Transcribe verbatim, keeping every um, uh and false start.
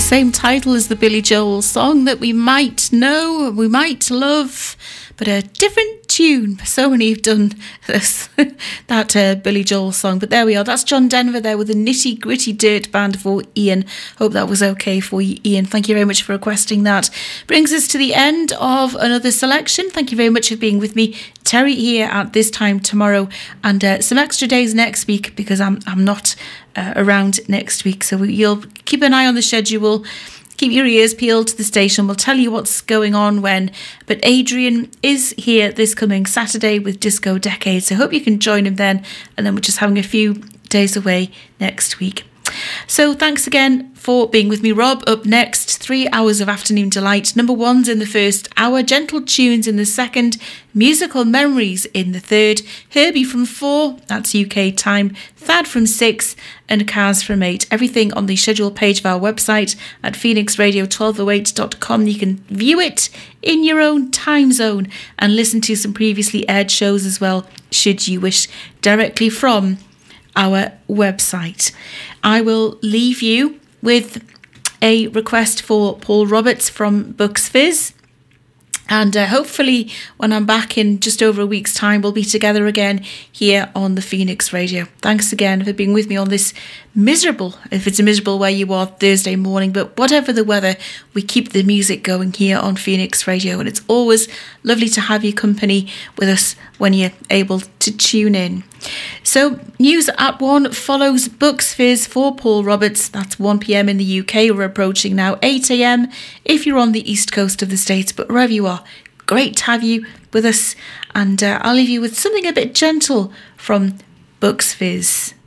same title as the Billy Joel song that we might know, we might love, but a different tune. So many have done this, that uh, Billy Joel song. But there we are. That's John Denver there with the Nitty Gritty Dirt Band for Ian. Hope that was okay for you, Ian. Thank you very much for requesting that. Brings us to the end of another selection. Thank you very much for being with me. Terry here at this time tomorrow, and uh, some extra days next week because I'm I'm not uh, around next week. So you'll keep an eye on the schedule. Keep your ears peeled to the station. We'll tell you what's going on when. But Adrian is here this coming Saturday with Disco Decade. So I hope you can join him then. And then we're just having a few days away next week. So thanks again for being with me, Rob. Up next, three hours of afternoon delight. Number ones in the first hour, gentle tunes in the second, musical memories in the third, Herbie from four, that's U K time, Thad from six, and Kaz from eight. Everything on the schedule page of our website at phoenix radio twelve oh eight dot com. You can view it in your own time zone and listen to some previously aired shows as well, should you wish, directly from our website. I will leave you with a request for Paul Roberts from Bucks Fizz. And uh, hopefully when I'm back in just over a week's time, we'll be together again here on the Phoenix Radio. Thanks again for being with me on this miserable, if it's a miserable where you are, Thursday morning. But whatever the weather, we keep the music going here on Phoenix Radio. And it's always lovely to have your company with us when you're able to tune in. So news at one follows Bucks Fizz for Paul Roberts. That's one p.m. in the U K. We're approaching now eight a.m. if you're on the east coast of the States. But wherever you are, great to have you with us. And uh, I'll leave you with something a bit gentle from Bucks Fizz.